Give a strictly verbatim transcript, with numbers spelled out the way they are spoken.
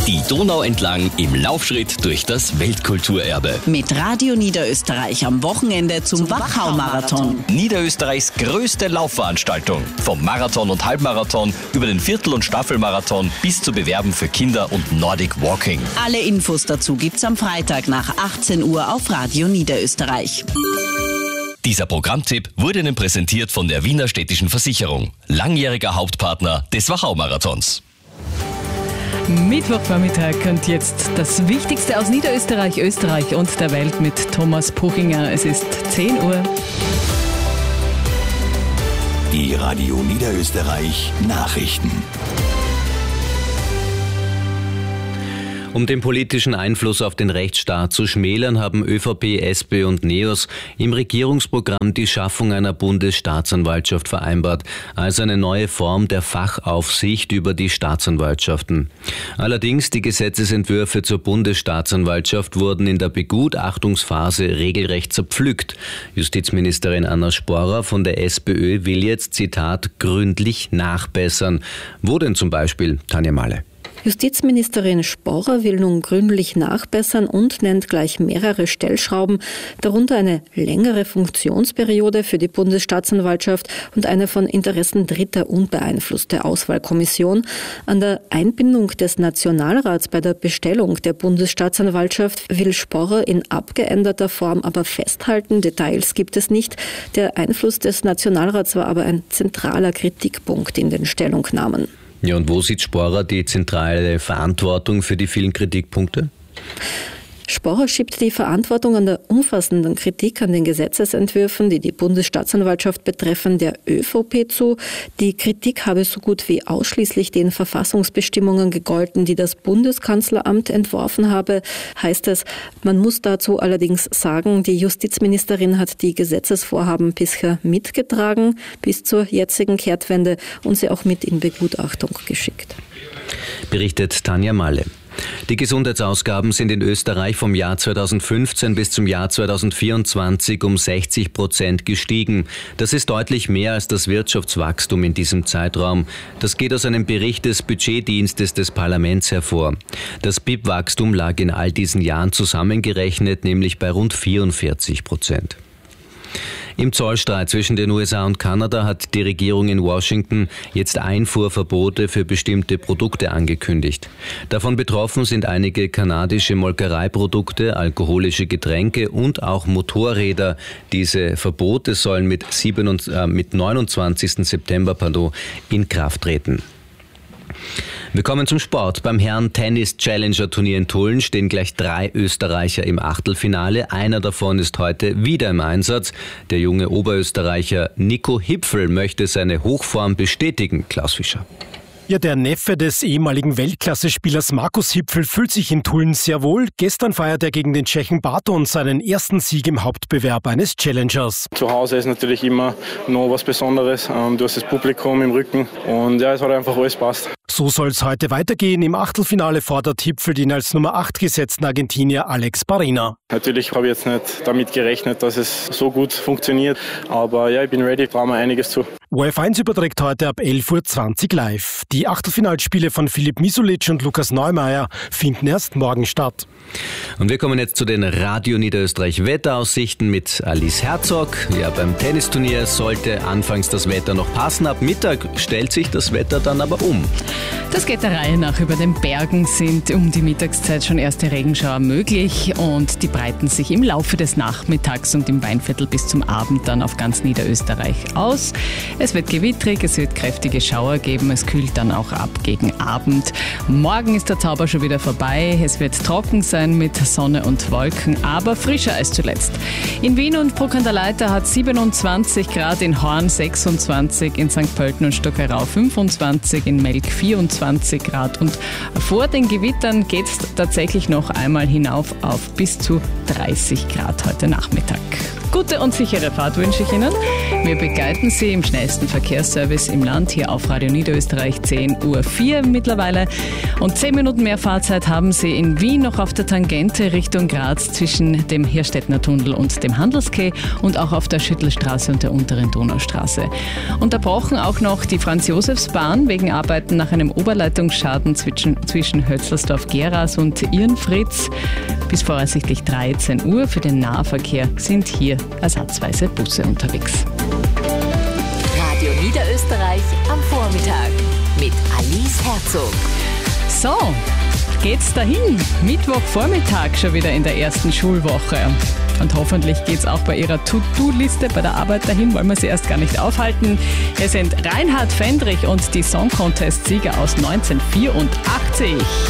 Die Donau entlang im Laufschritt durch das Weltkulturerbe. Mit Radio Niederösterreich am Wochenende zum, zum Wachau-Marathon. Niederösterreichs größte Laufveranstaltung. Vom Marathon und Halbmarathon über den Viertel- und Staffelmarathon bis zu Bewerben für Kinder und Nordic Walking. Alle Infos dazu gibt's am Freitag nach achtzehn Uhr auf Radio Niederösterreich. Dieser Programmtipp wurde Ihnen präsentiert von der Wiener Städtischen Versicherung, langjähriger Hauptpartner des Wachau-Marathons. Mittwochvormittag und jetzt das Wichtigste aus Niederösterreich, Österreich und der Welt mit Thomas Puchinger. Es ist zehn Uhr. Die Radio Niederösterreich Nachrichten. Um den politischen Einfluss auf den Rechtsstaat zu schmälern, haben ÖVP, SPÖ und NEOS im Regierungsprogramm die Schaffung einer Bundesstaatsanwaltschaft vereinbart, also eine neue Form der Fachaufsicht über die Staatsanwaltschaften. Allerdings, die Gesetzesentwürfe zur Bundesstaatsanwaltschaft wurden in der Begutachtungsphase regelrecht zerpflückt. Justizministerin Anna Sporrer von der SPÖ will jetzt, Zitat, gründlich nachbessern. Wo denn zum Beispiel, Tanja Mahle? Justizministerin Sporrer will nun gründlich nachbessern und nennt gleich mehrere Stellschrauben, darunter eine längere Funktionsperiode für die Bundesstaatsanwaltschaft und eine von Interessen Dritter unbeeinflusste Auswahlkommission. An der Einbindung des Nationalrats bei der Bestellung der Bundesstaatsanwaltschaft will Sporrer in abgeänderter Form aber festhalten. Details gibt es nicht. Der Einfluss des Nationalrats war aber ein zentraler Kritikpunkt in den Stellungnahmen. Ja, und wo sieht Sporrer die zentrale Verantwortung für die vielen Kritikpunkte? Sporrer schiebt die Verantwortung an der umfassenden Kritik an den Gesetzesentwürfen, die die Bundesstaatsanwaltschaft betreffen, der ÖVP zu. Die Kritik habe so gut wie ausschließlich den Verfassungsbestimmungen gegolten, die das Bundeskanzleramt entworfen habe, heißt es. Man muss dazu allerdings sagen, die Justizministerin hat die Gesetzesvorhaben bisher mitgetragen, bis zur jetzigen Kehrtwende und sie auch mit in Begutachtung geschickt. Berichtet Tanja Malle. Die Gesundheitsausgaben sind in Österreich vom Jahr zweitausendfünfzehn bis zum Jahr zweitausendvierundzwanzig um sechzig Prozent gestiegen. Das ist deutlich mehr als das Wirtschaftswachstum in diesem Zeitraum. Das geht aus einem Bericht des Budgetdienstes des Parlaments hervor. Das B I P-Wachstum lag in all diesen Jahren zusammengerechnet nämlich bei rund vierundvierzig Prozent. Im Zollstreit zwischen den U S A und Kanada hat die Regierung in Washington jetzt Einfuhrverbote für bestimmte Produkte angekündigt. Davon betroffen sind einige kanadische Molkereiprodukte, alkoholische Getränke und auch Motorräder. Diese Verbote sollen mit, siebenundzwanzigsten äh, mit neunundzwanzigsten September pardon, in Kraft treten. Wir kommen zum Sport. Beim Herren-Tennis-Challenger-Turnier in Tulln stehen gleich drei Österreicher im Achtelfinale. Einer davon ist heute wieder im Einsatz. Der junge Oberösterreicher Nico Hipfl möchte seine Hochform bestätigen. Klaus Fischer. Ja, der Neffe des ehemaligen Weltklasse-Spielers Markus Hipfl fühlt sich in Tulln sehr wohl. Gestern feiert er gegen den Tschechen Barton seinen ersten Sieg im Hauptbewerb eines Challengers. Zu Hause ist natürlich immer noch was Besonderes. Du hast das Publikum im Rücken und ja, es hat einfach alles passt. So soll es heute weitergehen. Im Achtelfinale fordert Hipfl den als Nummer acht gesetzten Argentinier Alex Barrena. Natürlich habe ich jetzt nicht damit gerechnet, dass es so gut funktioniert. Aber ja, ich bin ready, traue mir einiges zu. O R F eins überträgt heute ab elf Uhr zwanzig live. Die Achtelfinalspiele von Filip Misulic und Lukas Neumeier finden erst morgen statt. Und wir kommen jetzt zu den Radio Niederösterreich Wetteraussichten mit Alice Herzog. Ja, beim Tennisturnier sollte anfangs das Wetter noch passen. Ab Mittag stellt sich das Wetter dann aber um. Das geht der Reihe nach. Über den Bergen sind um die Mittagszeit schon erste Regenschauer möglich und die breiten sich im Laufe des Nachmittags und im Weinviertel bis zum Abend dann auf ganz Niederösterreich aus. Es wird gewittrig, es wird kräftige Schauer geben, es kühlt dann auch ab gegen Abend. Morgen ist der Zauber schon wieder vorbei, es wird trocken sein mit Sonne und Wolken, aber frischer als zuletzt. In Wien und Bruck an der Leitha hat siebenundzwanzig Grad, in Horn sechsundzwanzig, in Sankt Pölten und Stockerau fünfundzwanzig, in Melk vierundzwanzig Grad und vor den Gewittern geht es tatsächlich noch einmal hinauf auf bis zu dreißig Grad heute Nachmittag. Gute und sichere Fahrt wünsche ich Ihnen. Wir begleiten Sie im schnellsten Verkehrsservice im Land, hier auf Radio Niederösterreich, zehn Uhr vier mittlerweile. Und zehn Minuten mehr Fahrzeit haben Sie in Wien noch auf der Tangente Richtung Graz zwischen dem Hirstettner Tunnel und dem Handelskeh und auch auf der Schüttelstraße und der unteren Donaustraße. Unterbrochen auch noch die Franz-Josefs-Bahn wegen Arbeiten nach einem Oberleitungsschaden zwischen, zwischen Hötzlersdorf-Geras und Irnfritz. Bis voraussichtlich dreizehn Uhr für den Nahverkehr sind hier ersatzweise Busse unterwegs. Radio Niederösterreich am Vormittag mit Alice Herzog. So, geht's dahin. Mittwochvormittag schon wieder in der ersten Schulwoche. Und hoffentlich geht's auch bei Ihrer To-Do-Liste bei der Arbeit dahin, wollen wir Sie erst gar nicht aufhalten. Es sind Reinhard Fendrich und die Song Contest-Sieger aus neunzehnhundertvierundachtzig.